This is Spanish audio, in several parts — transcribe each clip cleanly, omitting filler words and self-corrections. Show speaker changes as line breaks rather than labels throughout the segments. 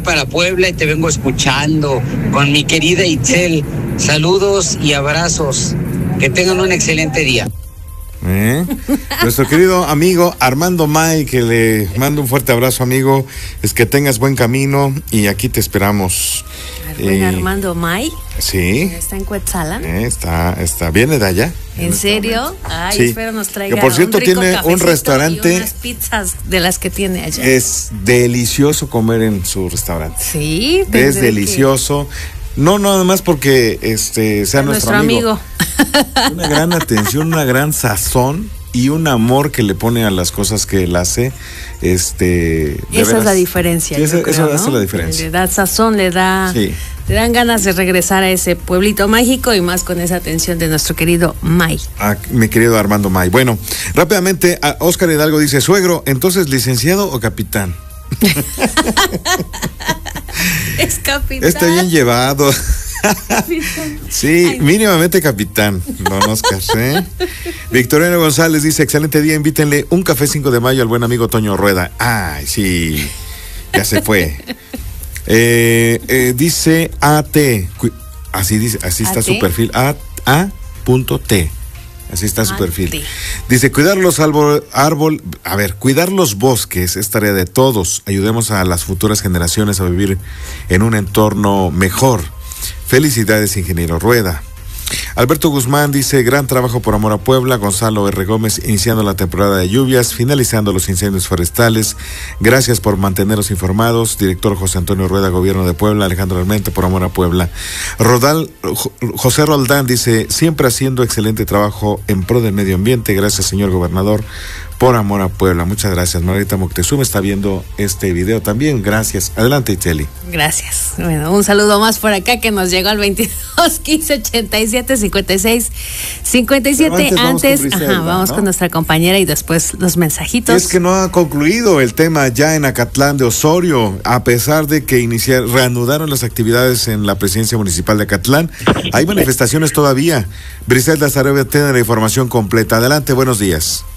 para Puebla y te vengo escuchando con mi querida Itzel. Saludos y abrazos. Que tengan un excelente día.
Nuestro querido amigo Armando May, que le mando un fuerte abrazo, amigo. Es que tengas buen camino y aquí te esperamos.
Armando May.
Sí.
Está en Cuetzalan.
Está, viene de allá.
¿En serio? Ay, sí. Espero nos traiga.
Que por cierto
un rico
tiene un restaurante.
Y unas pizzas de las que tiene allá.
Es delicioso comer en su restaurante.
Sí.
Es delicioso. No, nada más porque sea nuestro amigo. Una gran atención, una gran sazón y un amor que le pone a las cosas que él hace.
Esa es la diferencia.
Sí, eso hace la diferencia.
Le da sazón, le dan ganas de regresar a ese pueblito mágico y más con esa atención de nuestro querido May.
Mi querido Armando May. Bueno, rápidamente, Óscar Hidalgo dice, suegro, entonces, ¿licenciado o capitán?
Es capitán.
Está bien llevado. Sí, ay, mínimamente capitán, don Oscar, Victoriano González dice, excelente día, invítenle un café 5 de mayo al buen amigo Toño Rueda. Ay, sí, ya se fue. Dice AT, así está su perfil, A.T. Así está su perfil. Dice, cuidar los cuidar los bosques es tarea de todos. Ayudemos a las futuras generaciones a vivir en un entorno mejor. Felicidades, ingeniero Rueda. Alberto Guzmán dice, gran trabajo por amor a Puebla. Gonzalo R. Gómez, iniciando la temporada de lluvias, finalizando los incendios forestales. Gracias por mantenernos informados. Director José Antonio Rueda, Gobierno de Puebla. Alejandro Armento, por amor a Puebla. José Roldán dice, siempre haciendo excelente trabajo en pro del medio ambiente. Gracias, señor gobernador, por amor a Puebla. Muchas gracias. Margarita Moctezuma está viendo este video también. Gracias. Adelante, Iteli.
Gracias. Bueno, un saludo más por acá que nos llegó al 22 15 87 56 57. Antes vamos con nuestra compañera y después los mensajitos.
Es que no ha concluido el tema ya en Acatlán de Osorio, a pesar de que reanudaron las actividades en la presidencia municipal de Acatlán. Hay manifestaciones todavía. Briselda Sarabia tiene la información completa. Adelante, buenos días.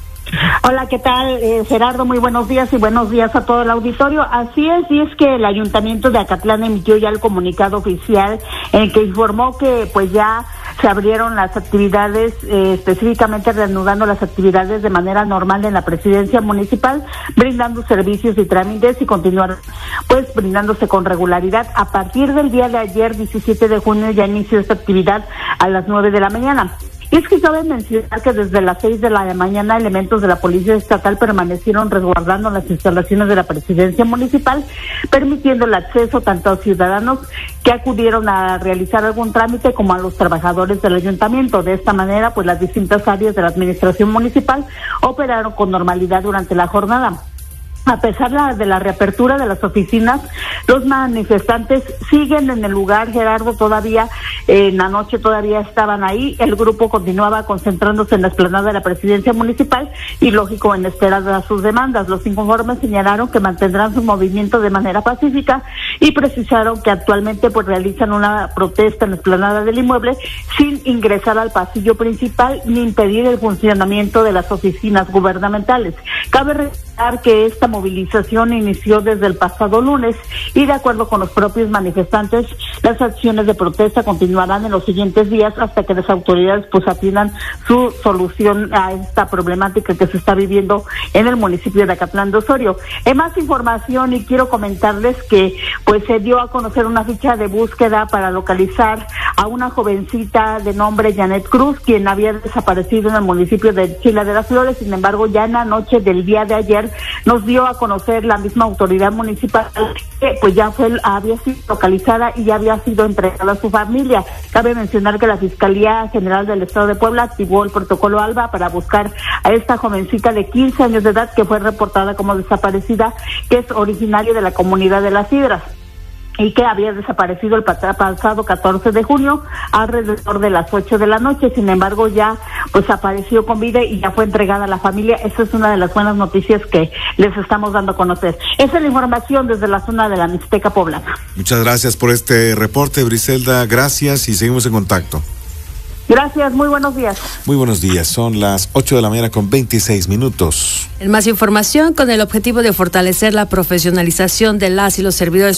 Hola, ¿qué tal, Gerardo? Muy buenos días y buenos días a todo el auditorio. Así es, y es que el Ayuntamiento de Acatlán emitió ya el comunicado oficial en el que informó que pues ya se abrieron las actividades, específicamente reanudando las actividades de manera normal en la presidencia municipal, brindando servicios y trámites y continuar pues brindándose con regularidad. A partir del día de ayer, 17 de junio, ya inició esta actividad a las 9 de la mañana. Y es que cabe mencionar que desde las 6 de la mañana elementos de la Policía Estatal permanecieron resguardando las instalaciones de la presidencia municipal, permitiendo el acceso tanto a ciudadanos que acudieron a realizar algún trámite como a los trabajadores del ayuntamiento. De esta manera, pues las distintas áreas de la administración municipal operaron con normalidad durante la jornada. A pesar de la reapertura de las oficinas, los manifestantes siguen en el lugar, Gerardo, todavía en la noche todavía estaban ahí. El grupo continuaba concentrándose en la explanada de la presidencia municipal y, lógico, en espera de sus demandas. Los informes señalaron que mantendrán su movimiento de manera pacífica y precisaron que actualmente pues realizan una protesta en la explanada del inmueble sin ingresar al pasillo principal ni impedir el funcionamiento de las oficinas gubernamentales. Cabe recordar que esta movilización inició desde el pasado lunes y, de acuerdo con los propios manifestantes, las acciones de protesta continuarán en los siguientes días hasta que las autoridades pues atiendan su solución a esta problemática que se está viviendo en el municipio de Acatlán de Osorio. En más información, y quiero comentarles que pues se dio a conocer una ficha de búsqueda para localizar a una jovencita de nombre Janet Cruz, quien había desaparecido en el municipio de Chila de las Flores. Sin embargo, ya en la noche del día de ayer nos dio a conocer la misma autoridad municipal que pues ya había sido localizada y ya había sido entregada a su familia. Cabe mencionar que la Fiscalía General del Estado de Puebla activó el protocolo ALBA para buscar a esta jovencita de 15 años de edad que fue reportada como desaparecida, que es originaria de la comunidad de Las Sidras y que había desaparecido el pasado 14 de junio alrededor de las 8 de la noche. Sin embargo, ya pues apareció con vida y ya fue entregada a la familia. Esa es una de las buenas noticias que les estamos dando a conocer. Esa es la información desde la zona de la Mixteca Poblana.
Muchas gracias por este reporte, Briselda. Gracias y seguimos en contacto.
Gracias, muy buenos días.
Muy buenos días, son las 8 de la mañana con 26 minutos.
En más información, con el objetivo de fortalecer la profesionalización de las y los servidores